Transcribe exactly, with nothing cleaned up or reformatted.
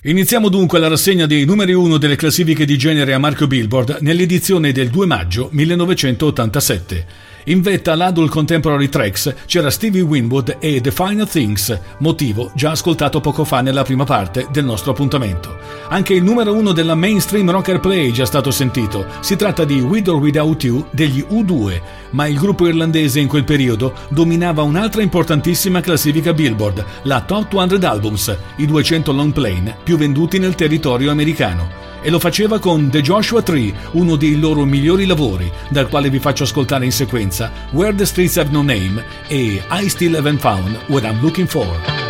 Iniziamo dunque la rassegna dei numeri uno delle classifiche di genere a marchio Billboard nell'edizione del due maggio millenovecentottantasette. In vetta all'Adult Contemporary Tracks c'era Stevie Winwood e The Finer Things, motivo già ascoltato poco fa nella prima parte del nostro appuntamento. Anche il numero uno della Mainstream Rocker Play è già stato sentito, si tratta di With or Without You degli U due, ma il gruppo irlandese in quel periodo dominava un'altra importantissima classifica Billboard, la Top duecento Albums, i duecento long plane più venduti nel territorio americano. E lo faceva con The Joshua Tree, uno dei loro migliori lavori, dal quale vi faccio ascoltare in sequenza Where the Streets Have No Name e I Still Haven't Found What I'm Looking For.